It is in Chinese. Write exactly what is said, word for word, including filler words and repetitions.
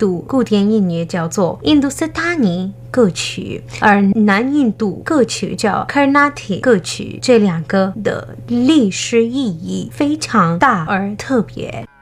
度古典音乐叫做印度斯坦尼歌曲，而南印度歌曲叫 Carnatic 歌曲，这两个的历史意义非常大而特别。